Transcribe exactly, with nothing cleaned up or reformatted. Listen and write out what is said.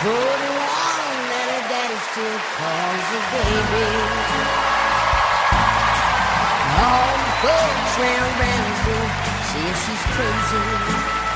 forty-one that her daddy still calls her baby. All the folks round Brownsville say she's crazy.